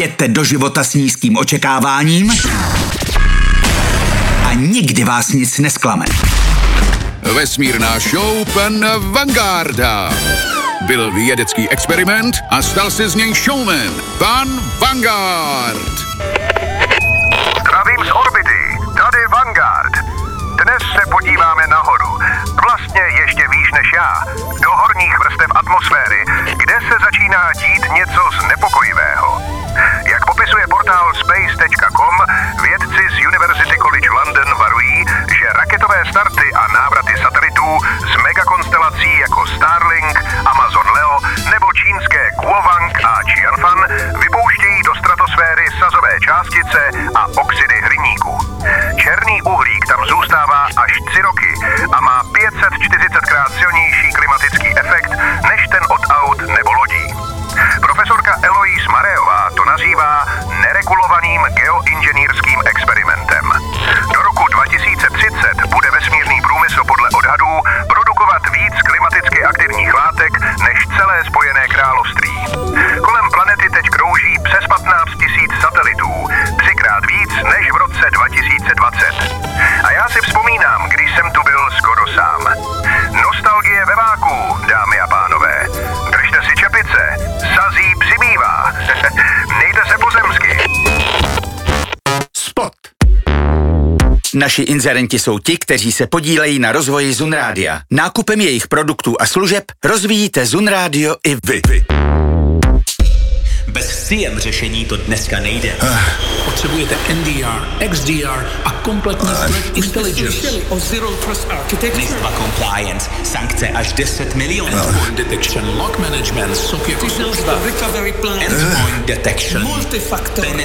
Jděte do života s nízkým očekáváním a nikdy vás nic nesklame. Vesmírná show pana Vanguarda. Byl vědecký experiment a stal se z něj showman. Pan Vanguard. Zdravím z orbity. Tady Vanguard. Dnes se podíváme nahoru. Vlastně ještě výš než já. Do horních vrstev atmosféry, kde se začíná dít něco znepokojivého. Jak popisuje portál space.com, vědci z University College London varují, že raketové starty a návraty satelitů z megakonstelací jako Starlink, Amazon Leo nebo čínské Kuowang a Qianfan vypouštějí do stratosféry sazové částice a oxidy hliníku. Černý uhlík tam zůstává až 3 roky a má 540krát silnější klimatický efekt než ten od aut nebo lodí. Profesorka Eloise Mareová to nazývá neregulovaným geoinženýrským experimentem. Do roku 2030 bude vesmírný průmysl podle odhadů produkovat víc klimaticky aktivních látek než celé Spojené království. Kolem planety teď krouží přes 15 000 satelitů, 3krát víc než v roce 2020. A já si vzpomínám, když jsem tu byl skoro sám. Nostalgie ve váku, dámy a pánové. Držte si čepice, sazí přibývá. Nejde se pozemsky. Spot. Naši inzerenti jsou ti, kteří se podílejí na rozvoji Zun Rádia. Nákupem jejich produktů a služeb rozvíjíte Zun Rádio i vy. Bez CM řešení to dneska nejde. Potřebujete NDR, XDR a kompletní threat intelligence. NIST compliance, sankce až 10 milionů. Endpoint detection, log management, SOC jako Endpoint detection. Multifaktor.